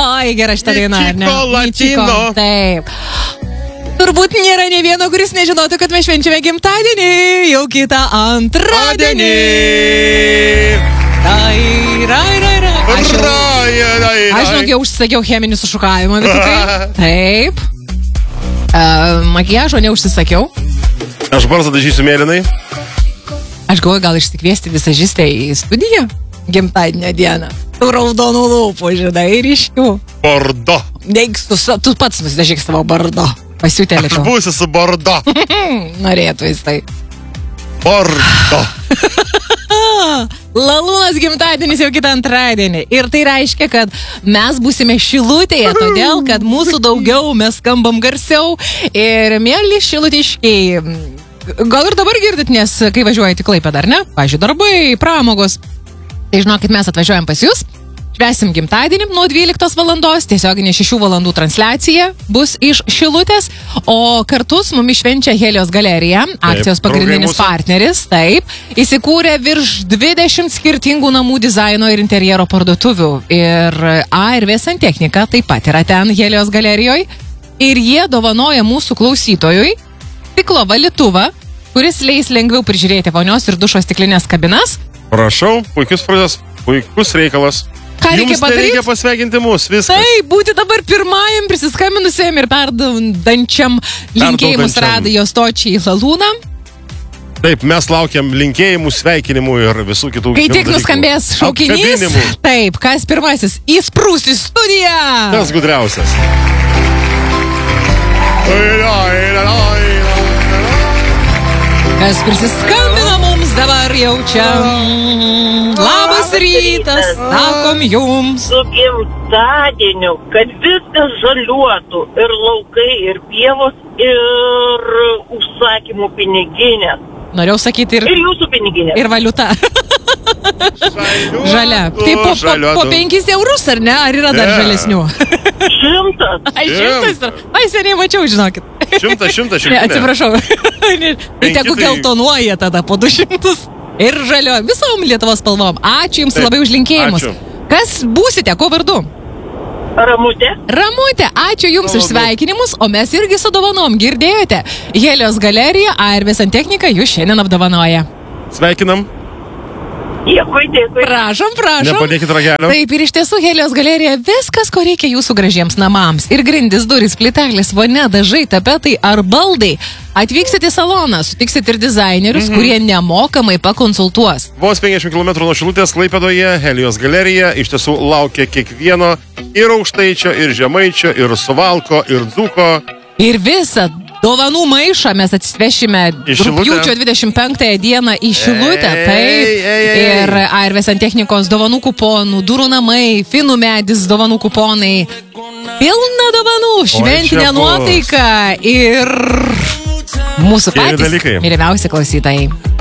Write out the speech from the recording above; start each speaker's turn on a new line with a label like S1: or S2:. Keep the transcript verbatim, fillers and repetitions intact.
S1: Oi, gera šitą dainą, ar ne?
S2: Michiko Latino.
S1: Taip. Turbūt nėra ne vieno, kuris nežinotų, kad mes švenčiame gimtadienį jau kitą antradienį. Rai, rai, rai, rai. Aš, jau,
S2: Rai, rai, rai.
S1: aš žinok, jau užsisakiau cheminį sušukavimą, vytukai. Taip. Uh, makiažo neužsisakiau.
S2: Aš barzdą dažysiu mėlynai.
S1: Aš galvoju, gal išsikviesti visažistę į studiją gimtadienio dieną. Tu raudonų lūpų, žinai, ryškių.
S2: Bordo.
S1: Neik, tu, tu pats nusidažyk savo bardo. Pasiutėlį
S2: Aš
S1: tu.
S2: būsiu su bordo.
S1: Norėtų jis tai.
S2: Bordo.
S1: Lalūnas gimtadienis jau kitą antradienį. Ir tai reiškia, kad mes būsime Šilutėje, todėl, kad mūsų daugiau, mes skambam garsiau. Ir mėly šilutiškiai, gal ir dabar girdit, nes kai važiuojate į Klaipėdą, ar ne? Pavyzdžiui, darbai, pramogos. Tai žinokit, mes atvažiuojam pas jūs. Švęsim gimtadienį nuo dvyliktos valandos, tiesioginė šešių valandų transliacija bus iš Šilutės, o kartu su mumis švenčia Helios galerija, akcijos
S2: Taip,
S1: pagrindinis
S2: draugai mūsų.
S1: partneris, taip, įsikūrė virš dvidešimt skirtingų namų dizaino ir interjero parduotuvių. Ir A ir V Santechnika taip pat yra ten Helios galerijoje. Ir jie dovanoja mūsų klausytojui stiklo valytuvą, kuris leis lengviau prižiūrėti vonios ir dušo stiklinės kabinas.
S2: Prašau, puikius pradės, puikus reikalas.
S1: Ką reikia
S2: Jums
S1: padaryti?
S2: reikia pasveikinti mus, viskas.
S1: Tai būti dabar pirmajam prisiskambinusiam ir perduodančiam linkėjimus
S2: Perduodančiam.
S1: radijo stočiai Lalūną.
S2: Taip, mes laukiam linkėjimų, sveikinimų ir visų kitų.
S1: Kai tik
S2: dalykų.
S1: nuskambės šaukinys,
S2: Apkabinimų.
S1: taip, kas pirmasis įsprūs į studiją.
S2: Kas gudriausias?
S1: Kas prisiskambina mums dabar jaučiam. Labas rytas, sakom jums.
S3: Su gimtadieniu, kad viskas žaliuotų ir laukai, ir pievos, ir užsakymų piniginės.
S1: Norėjau sakyti ir,
S3: Ir jūsų piniginės.
S1: ir valiuta. Žalia. Tai po, po, po penkis eurus, ar ne? Ar yra dar
S2: Ne.
S1: žalesnių?
S3: Šimtas.
S1: Ai, šimtas. yra. Ai, seniai mačiau, žinokit.
S2: Šimtas, šimtas,
S1: Ne,
S2: šimtas.
S1: atsiprašau. Tai tegu
S2: tai-
S1: geltonuoja tada po du šimtus. Ir žalio. Visom Lietuvos spalvom. Ačiū Jums
S2: Taip,
S1: labai už linkėjimus.
S2: ačiū.
S1: Kas būsite? Ko vardu?
S3: Ramutė.
S1: Ramutė, ačiū Jums už
S2: Malonu.
S1: sveikinimus, o mes irgi su dovanom. Girdėjote? Helios galerija, A ir V Santechnika jūs šiandien apdovanoja.
S2: Sveikinam.
S3: Dėkui, dėkui.
S1: Prašom, prašom.
S2: Nepadėkit ragelio.
S1: Taip, ir iš tiesų Helios galerija viskas, ko reikia jūsų gražiems namams. Ir grindis, durys, plytelės, vonia, dažai, tapetai ar baldai. Atvyksit į saloną, sutiksit ir dizainerius,
S2: Mhm.
S1: kurie nemokamai pakonsultuos.
S2: Vos penkiasdešimt kilometrų nuo Šilutės Klaipėdoje Helios galerija iš tiesų laukia kiekvieno ir aukštaičio, ir žemaičio, ir suvalko, ir dzūko.
S1: Ir visą dovanų maišą mes atsivešime
S2: Į Šilutę.
S1: rugpjūčio dvidešimt penktąją dieną į Šilutę.
S2: Ei,
S1: Taip.
S2: ei, ei.
S1: Ir A ir V Santechnikos dovanų kuponų, durų namai, finų medis dovanų kuponai. Pilna dovanų, šventinė
S2: čia bus.
S1: nuotaika ir mūsų
S2: Geri
S1: patys
S2: dalykai.
S1: mylimiausi klausytojai.